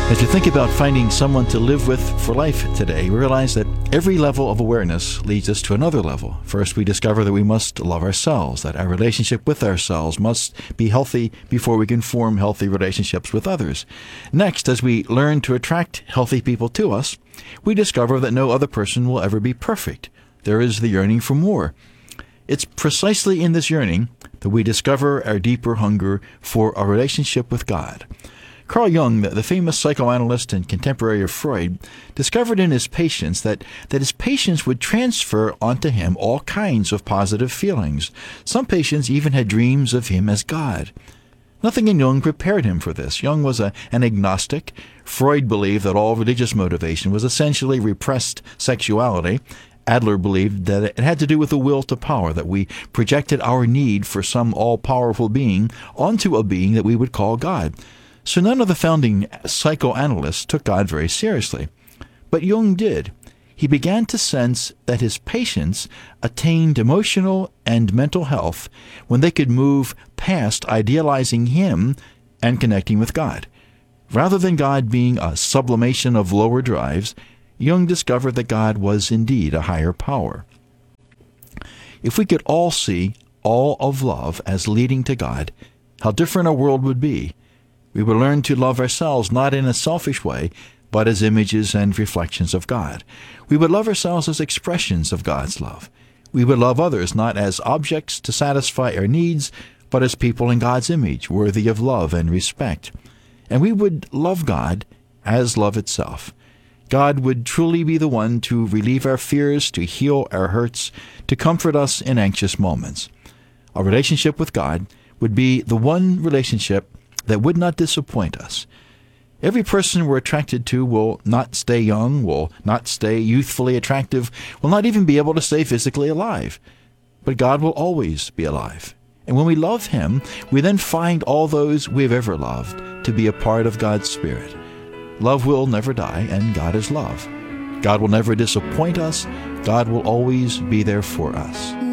As you think about finding someone to live with for life today, realize that every level of awareness leads us to another level. First, we discover that we must love ourselves, that our relationship with ourselves must be healthy before we can form healthy relationships with others. Next, as we learn to attract healthy people to us, we discover that no other person will ever be perfect. There is the yearning for more. It's precisely in this yearning that we discover our deeper hunger for a relationship with God. Carl Jung, the famous psychoanalyst and contemporary of Freud, discovered in his patients that his patients would transfer onto him all kinds of positive feelings. Some patients even had dreams of him as God. Nothing in Jung prepared him for this. Jung was an agnostic. Freud believed that all religious motivation was essentially repressed sexuality. Adler believed that it had to do with the will to power, that we projected our need for some all-powerful being onto a being that we would call God. So none of the founding psychoanalysts took God very seriously. But Jung did. He began to sense that his patients attained emotional and mental health when they could move past idealizing him and connecting with God. Rather than God being a sublimation of lower drives, Jung discovered that God was indeed a higher power. If we could all see all of love as leading to God, how different our world would be. We would learn to love ourselves not in a selfish way, but as images and reflections of God. We would love ourselves as expressions of God's love. We would love others not as objects to satisfy our needs, but as people in God's image, worthy of love and respect. And we would love God as love itself. God would truly be the one to relieve our fears, to heal our hurts, to comfort us in anxious moments. Our relationship with God would be the one relationship that would not disappoint us. Every person we're attracted to will not stay young, will not stay youthfully attractive, will not even be able to stay physically alive. But God will always be alive. And when we love Him, we then find all those we've ever loved to be a part of God's Spirit. Love will never die, and God is love. God will never disappoint us. God will always be there for us.